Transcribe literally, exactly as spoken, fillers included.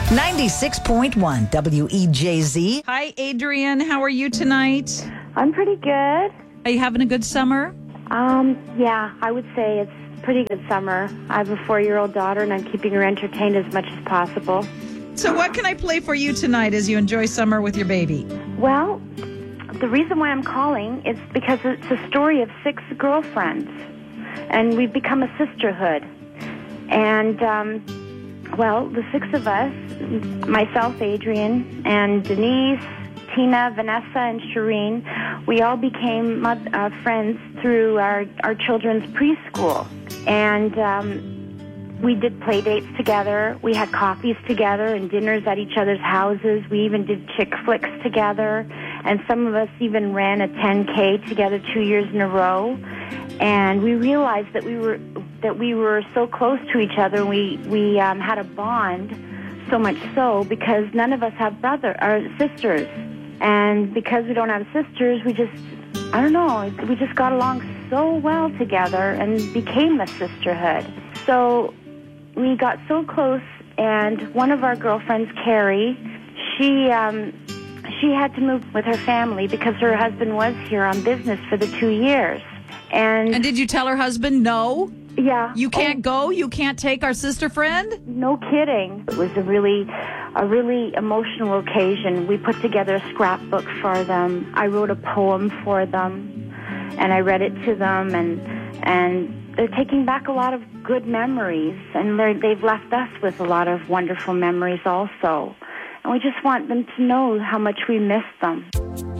ninety-six point one W E J Z. Hi, Adrian. How are you tonight? I'm pretty good. Are you having a good summer? Um, yeah, I would say it's a pretty good summer. I have a four-year-old daughter, and I'm keeping her entertained as much as possible. So what can I play for you tonight as you enjoy summer with your baby? Well, the reason why I'm calling is because it's a story of six girlfriends, and we've become a sisterhood. And, um, well, the six of us, myself, Adrian, and Denise, Tina, Vanessa, and Shireen, we all became uh, friends through our, our children's preschool. And um, we did play dates together. We had coffees together and dinners at each other's houses. We even did chick flicks together. And some of us even ran a ten K together two years in a row. And we realized that we were that we were so close to each other. We we um, had a bond, so much so because none of us have brother or sisters. And because we don't have sisters, we just, I don't know, we just got along so well together and became a sisterhood. So we got so close, and one of our girlfriends, Carrie, she um, she had to move with her family because her husband was here on business for the two years. And, And did you tell her husband, no? Yeah. You can't go? You can't take our sister friend? No kidding. It was a really, a really emotional occasion. We put together a scrapbook for them. I wrote a poem for them, and I read it to them, and and they're taking back a lot of good memories, and they're, they've left us with a lot of wonderful memories also. And we just want them to know how much we miss them.